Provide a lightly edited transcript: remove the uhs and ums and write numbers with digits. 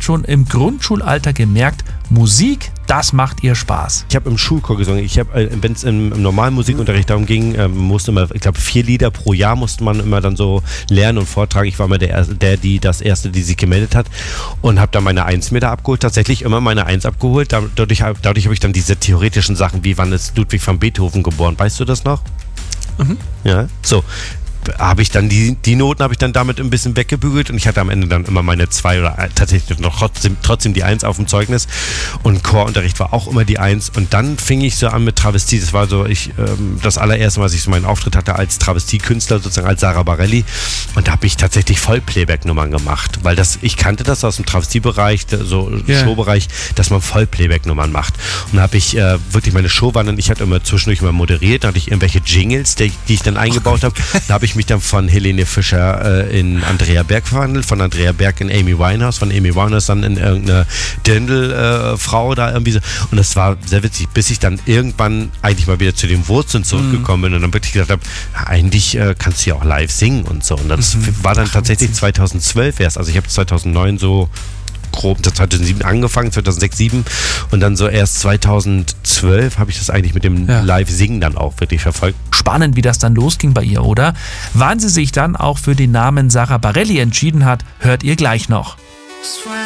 habt schon im Grundschulalter gemerkt, Musik, das macht ihr Spaß. Ich habe im Schulchor gesungen. Wenn es im normalen Musikunterricht darum ging, musste immer, ich glaube 4 Lieder pro Jahr musste man immer dann so lernen und vortragen. Ich war immer die sich gemeldet hat und habe dann meine 1 mir da abgeholt. Tatsächlich immer meine 1 abgeholt. Dadurch habe ich dann diese theoretischen Sachen, wie wann ist Ludwig van Beethoven geboren. Weißt du das noch? Mhm. Ja, so. Habe ich dann die Noten habe ich dann damit ein bisschen weggebügelt und ich hatte am Ende dann immer meine 2 oder tatsächlich noch trotzdem die 1 auf dem Zeugnis und Chorunterricht war auch immer die 1 und dann fing ich so an mit Travestie. Das war so das allererste Mal, als ich so meinen Auftritt hatte als Travestiekünstler, sozusagen als Sarah Bareilles und da habe ich tatsächlich Vollplayback-Nummern gemacht, weil ich kannte das aus dem Travestiebereich, so Showbereich, dass man Vollplayback-Nummern macht und da habe ich wirklich meine Show war dann, ich hatte immer zwischendurch immer moderiert, da hatte ich irgendwelche Jingles, die ich dann eingebaut habe, da habe ich mich dann von Helene Fischer in Andrea Berg verwandelt, von Andrea Berg in Amy Winehouse, von Amy Winehouse dann in irgendeine Dirndl-Frau da irgendwie so. Und das war sehr witzig, bis ich dann irgendwann eigentlich mal wieder zu den Wurzeln zurückgekommen bin und dann wirklich gesagt habe, eigentlich kannst du ja auch live singen und so. Und das war dann tatsächlich 2012 erst. Also ich habe 2009 so grob 2007 angefangen, 2006, 2007 und dann so erst 2012 habe ich das eigentlich mit dem Live-Singen dann auch wirklich verfolgt. Spannend, wie das dann losging bei ihr, oder? Wann sie sich dann auch für den Namen Sarah Bareilles entschieden hat, hört ihr gleich noch.